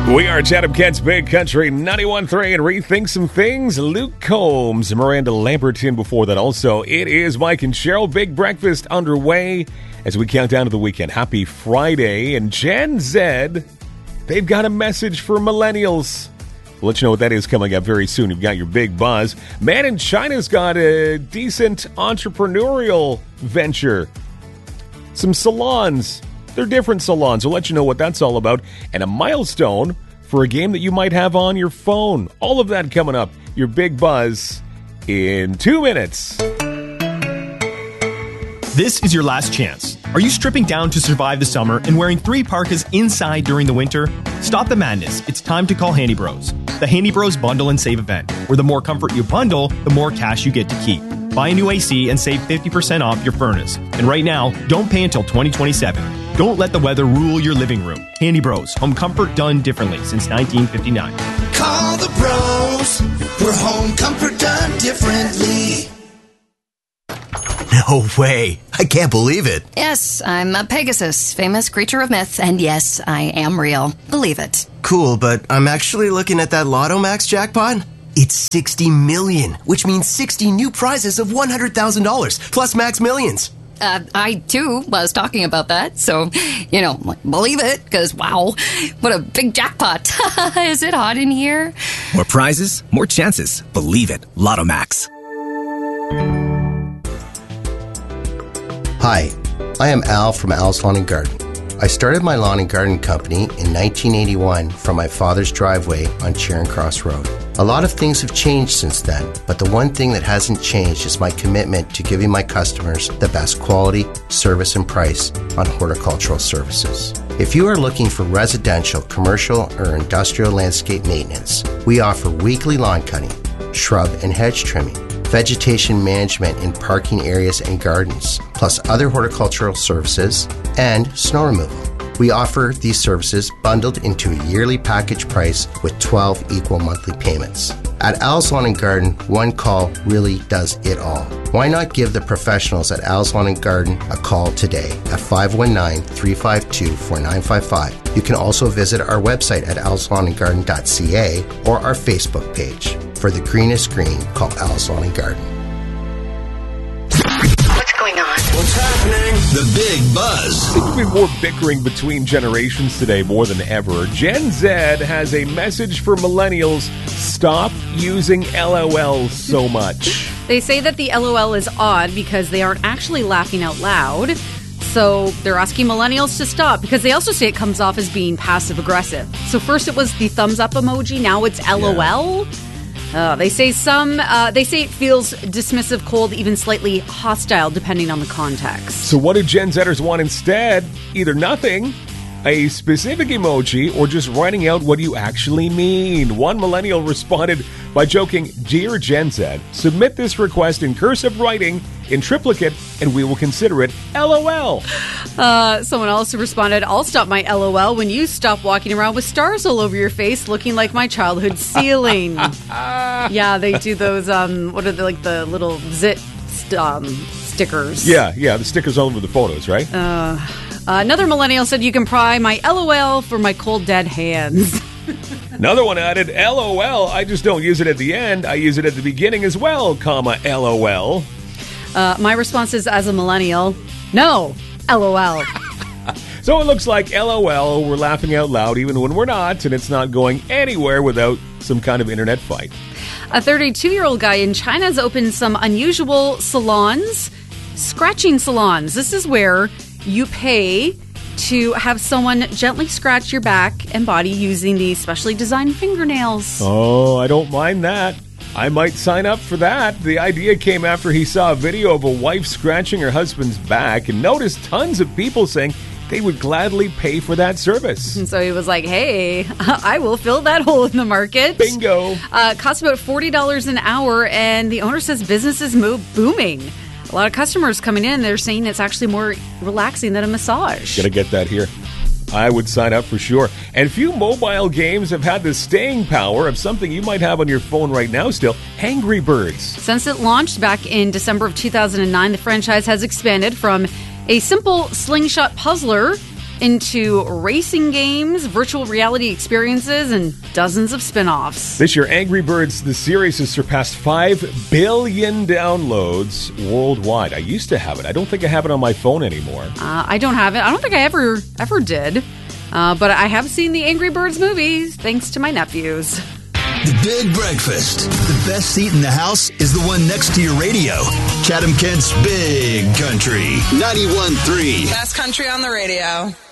We are Chatham Kent's Big Country 91.3 and Rethink Some Things. Luke Combs, Miranda Lamberton before that also. It is Mike and Cheryl. Big breakfast underway as we count down to the weekend. Happy Friday. And Gen Z, they've got a message for millennials. We'll let you know what that is coming up very soon. You've got your big buzz. Man in China's got a decent entrepreneurial venture. Some salons. They're different salons. We'll let you know what that's all about. And a milestone for a game that you might have on your phone. All of that coming up. Your big buzz in 2 minutes. This is your last chance. Are you stripping down to survive the summer and wearing 3 parkas inside during the winter? Stop the madness. It's time to call Handy Bros. The Handy Bros Bundle and Save event, where the more comfort you bundle, the more cash you get to keep. Buy a new AC and save 50% off your furnace. And right now, don't pay until 2027. Don't let the weather rule your living room. Handy Bros. Home comfort done differently since 1959. Call the bros. We're home comfort done differently. No way. I can't believe it. Yes, I'm a Pegasus, famous creature of myth, and yes, I am real. Believe it. Cool, but I'm actually looking at that Lotto Max jackpot. It's 60 million, which means 60 new prizes of $100,000 plus Max Millions. I, too, was talking about that, so, believe it, because, wow, what a big jackpot. Is it hot in here? More prizes, more chances. Believe it. Lotto Max. Hi, I am Al from Al's Lawn and Garden. I started my lawn and garden company in 1981 from my father's driveway on Charing Cross Road. A lot of things have changed since then, but the one thing that hasn't changed is my commitment to giving my customers the best quality, service, and price on horticultural services. If you are looking for residential, commercial, or industrial landscape maintenance, we offer weekly lawn cutting, shrub and hedge trimming, vegetation management in parking areas and gardens, plus other horticultural services, and snow removal. We offer these services bundled into a yearly package price with 12 equal monthly payments. At Al's Lawn and Garden, one call really does it all. Why not give the professionals at Al's Lawn and Garden a call today at 519-352-4955. You can also visit our website at alslawnandgarden.ca or our Facebook page. For the greenest green, call Al's Lawn and Garden. What's going on? What's happening? The Big Buzz. Seems to be more bickering between generations today more than ever. Gen Z has a message for millennials. Stop using LOL so much. They say that the LOL is odd because they aren't actually laughing out loud. So they're asking millennials to stop because they also say it comes off as being passive aggressive. So first it was the thumbs up emoji. Now it's LOL. Yeah. They say it feels dismissive, cold, even slightly hostile, depending on the context. So what do Gen Zers want instead? Either nothing, a specific emoji, or just writing out what you actually mean. One millennial responded by joking, "Dear Gen Z, submit this request in cursive writing in triplicate and we will consider it LOL." Someone else responded, "I'll stop my LOL when you stop walking around with stars all over your face looking like my childhood ceiling." Yeah, they do those, what are they, like the little zit stickers. Yeah, the stickers all over the photos, right? Another millennial said, "You can pry my LOL for my cold dead hands." Another one added, "LOL, I just don't use it at the end. I use it at the beginning as well, comma, LOL." My response is, as a millennial, no, LOL. So it looks like LOL, we're laughing out loud even when we're not, and it's not going anywhere without some kind of internet fight. A 32-year-old guy in China has opened some unusual salons, scratching salons. This is where you pay to have someone gently scratch your back and body using these specially designed fingernails. Oh, I don't mind that. I might sign up for that. The idea came after he saw a video of a wife scratching her husband's back and noticed tons of people saying they would gladly pay for that service. And so he was like, hey, I will fill that hole in the market. Bingo. Costs about $40 an hour, and the owner says business is booming. A lot of customers coming in, they're saying it's actually more relaxing than a massage. Gotta get that here. I would sign up for sure. And few mobile games have had the staying power of something you might have on your phone right now still, Angry Birds. Since it launched back in December of 2009, the franchise has expanded from a simple slingshot puzzler into racing games, virtual reality experiences, and dozens of spin-offs. This year, Angry Birds, the series, has surpassed 5 billion downloads worldwide. I used to have it. I don't think I have it on my phone anymore. I don't have it. I don't think I ever did. But I have seen the Angry Birds movies, thanks to my nephews. The Big Breakfast. The best seat in the house is the one next to your radio. Chatham-Kent's Big Country. 91.3. Best country on the radio.